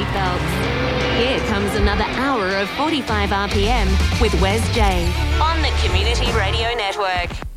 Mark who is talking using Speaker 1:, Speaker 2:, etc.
Speaker 1: seatbelts. Here comes another hour of 45 RPM with Wes J on the Community Radio Network.